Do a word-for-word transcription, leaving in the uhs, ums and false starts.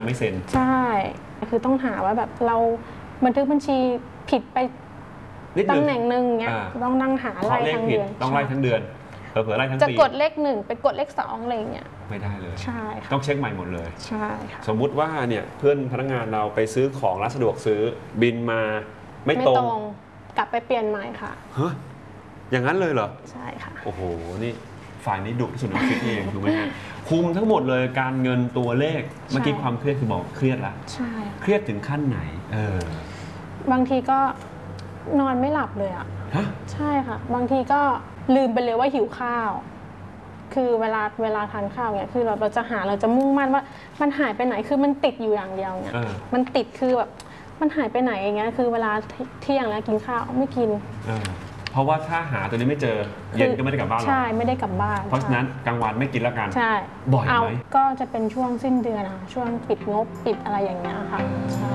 ไม่เซ็นใช่คือต้องหาว่าแบบเราบันทึกบัญชีผิดไปตำแหน่งหนึ่งเงี้ยต้องนั่งหาไล่ทั้งเดือนต้องไล่ทั้งเดือนเผื่อไล่ทั้งปีจะกดเลขหนึ่งไปกดเลขสองอะไรเงี้ยไม่ได้เลยใช่ต้องเช็คใหม่หมดเลยใช่ค่ะสมมุติว่าเนี่ยเพื่อนพนักงานเราไปซื้อของร้านสะดวกซื้อบินมาไม่ตรงกลับไปเปลี่ยนใหม่ค่ะเฮ้ยอย่างนั้นเลยเหรอใช่ค่ะโอ้โหนี่ฝ่ายนี้ดุที่สุดในออฟฟิศเองถูกไหมฮะคุมทั้งหมดเลยการเงินตัวเลขเมื่อกี้ความเครียดคือบอกเครียดละใช่เครียดถึงขั้นไหนเออบางทีก็นอนไม่หลับเลยอ่ะใช่ค่ะบางทีก็ลืมไปเลยว่าหิวข้าวคือเวลาเวลาทานข้าวเนี่ยคือเราเราจะหาเราจะมุ่งมั่นว่ามันหายไปไหนคือมันติดอยู่อย่างเดียวเนี่ยมันติดคือแบบมันหายไปไหนอย่างเงี้ยคือเวลาเที่ยงแล้วกินข้าวไม่กินเพราะว่าถ้าหาตัวนี้ไม่เจอเย็นก็ไม่ได้กลับบ้านใช่ไม่ได้กลับบ้านเพราะฉะนั้นกลางวันไม่กินแล้วกันใช่บ่อยไหมก็จะเป็นช่วงสิ้นเดือนค่ะช่วงปิดงบปิดอะไรอย่างเงี้ยค่ะ